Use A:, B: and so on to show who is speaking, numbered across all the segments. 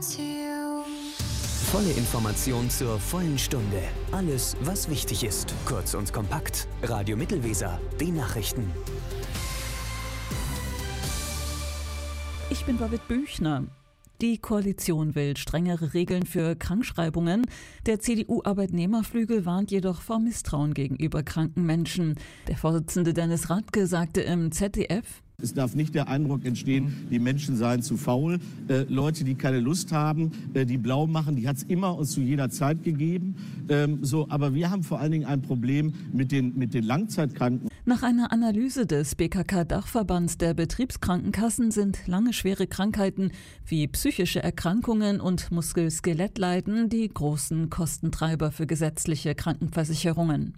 A: Volle Information zur vollen Stunde. Alles, was wichtig ist. Kurz und kompakt. Radio Mittelweser. Die Nachrichten.
B: Ich bin David Büchner. Die Koalition will strengere Regeln für Krankschreibungen. Der CDU-Arbeitnehmerflügel warnt jedoch vor Misstrauen gegenüber kranken Menschen. Der Vorsitzende Dennis Radke sagte im ZDF:
C: Es darf nicht der Eindruck entstehen, die Menschen seien zu faul. Leute, die keine Lust haben, die blau machen, die hat es immer und zu jeder Zeit gegeben. Aber wir haben vor allen Dingen ein Problem mit den Langzeitkranken.
B: Nach einer Analyse des BKK-Dachverbands der Betriebskrankenkassen sind lange schwere Krankheiten wie psychische Erkrankungen und Muskel-Skelettleiden die großen Kostentreiber für gesetzliche Krankenversicherungen.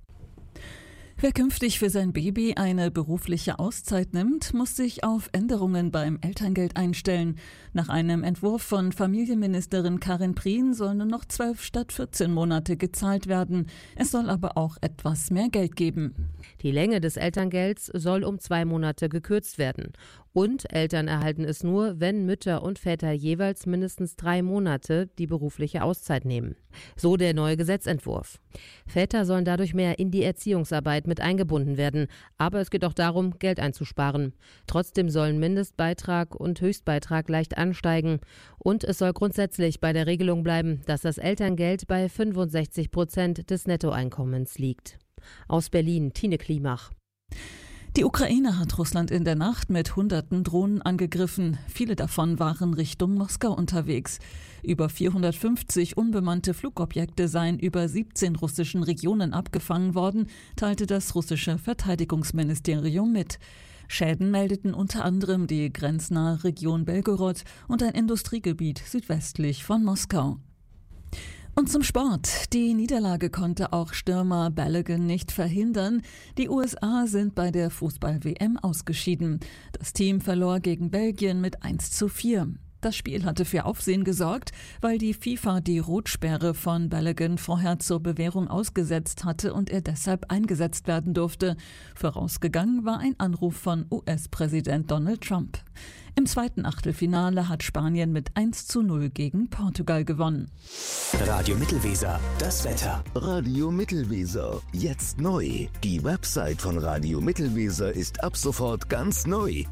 B: Wer künftig für sein Baby eine berufliche Auszeit nimmt, muss sich auf Änderungen beim Elterngeld einstellen. Nach einem Entwurf von Familienministerin Karin Prien sollen nur noch 12 statt 14 Monate gezahlt werden. Es soll aber auch etwas mehr Geld geben.
D: Die Länge des Elterngelds soll um 2 Monate gekürzt werden. Und Eltern erhalten es nur, wenn Mütter und Väter jeweils mindestens 3 Monate die berufliche Auszeit nehmen. So der neue Gesetzentwurf. Väter sollen dadurch mehr in die Erziehungsarbeit mit eingebunden werden. Aber es geht auch darum, Geld einzusparen. Trotzdem sollen Mindestbeitrag und Höchstbeitrag leicht ansteigen. Und es soll grundsätzlich bei der Regelung bleiben, dass das Elterngeld bei 65% des Nettoeinkommens liegt. Aus Berlin, Tine Klimach.
B: Die Ukraine hat Russland in der Nacht mit Hunderten Drohnen angegriffen. Viele davon waren Richtung Moskau unterwegs. Über 450 unbemannte Flugobjekte seien über 17 russischen Regionen abgefangen worden, teilte das russische Verteidigungsministerium mit. Schäden meldeten unter anderem die grenznahe Region Belgorod und ein Industriegebiet südwestlich von Moskau. Und zum Sport. Die Niederlage konnte auch Stürmer Balogun nicht verhindern. Die USA sind bei der Fußball-WM ausgeschieden. Das Team verlor gegen Belgien mit 1:4. Das Spiel hatte für Aufsehen gesorgt, weil die FIFA die Rotsperre von Balogun vorher zur Bewährung ausgesetzt hatte und er deshalb eingesetzt werden durfte. Vorausgegangen war ein Anruf von US-Präsident Donald Trump. Im zweiten Achtelfinale hat Spanien mit 1:0 gegen Portugal gewonnen.
A: Radio Mittelweser. Das Wetter.
E: Radio Mittelweser. Jetzt neu. Die Website von Radio Mittelweser ist ab sofort ganz neu.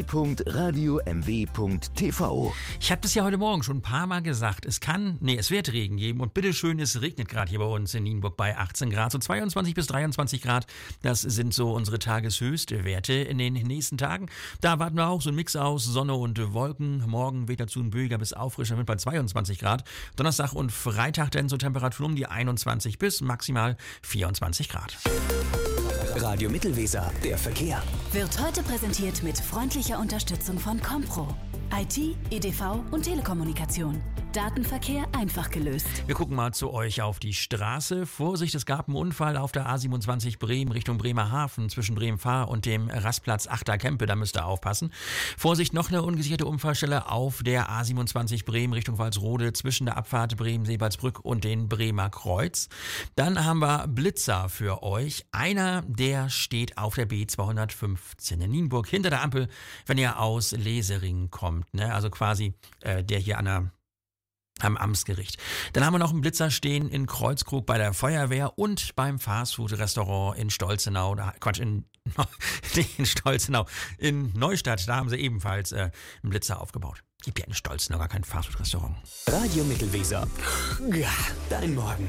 E: www.radiomw.tv.
F: Ich habe das ja heute Morgen schon ein paar Mal gesagt. Es wird Regen geben und bitteschön, es regnet gerade hier bei uns in Nienburg bei 18 Grad. So 22 bis 23 Grad, das sind so unsere Tageshöchstwerte in den nächsten Tagen. Da warten wir auch so ein Mix aus Sonne und Wolken. Morgen weht dazu ein böiger bis auffrischer Wind bei 22 Grad. Donnerstag und Freitag dann so Temperaturen um die 21 bis maximal 24 Grad.
A: Radio Mittelweser, der Verkehr.
G: Wird heute präsentiert mit freundlicher Unterstützung von Compro. IT, EDV und Telekommunikation. Datenverkehr einfach gelöst.
F: Wir gucken mal zu euch auf die Straße. Vorsicht, es gab einen Unfall auf der A27 Bremen Richtung Bremerhaven zwischen Bremen-Fahr und dem Rastplatz Achterkempe. Da müsst ihr aufpassen. Vorsicht, noch eine ungesicherte Unfallstelle auf der A27 Bremen Richtung Walsrode zwischen der Abfahrt Bremen-Seebaldsbrück und den Bremer Kreuz. Dann haben wir Blitzer für euch. Einer, der steht auf der B215 in Nienburg hinter der Ampel, wenn ihr aus Lesering kommt. Ne? Also quasi der hier am Amtsgericht. Dann haben wir noch einen Blitzer stehen in Kreuzkrug bei der Feuerwehr und beim Fastfood-Restaurant in Stolzenau. In Stolzenau. In Neustadt, da haben sie ebenfalls einen Blitzer aufgebaut. Gibt ja in Stolzenau gar kein Fastfood-Restaurant.
A: Radio Mittelweser. Ja, dein Morgen.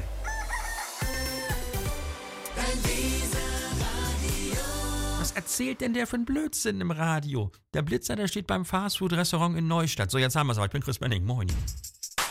F: Was erzählt denn der für einen Blödsinn im Radio? Der Blitzer, der steht beim Fastfood-Restaurant in Neustadt. So, jetzt haben wir es aber. Ich bin Chris Benning. Moin.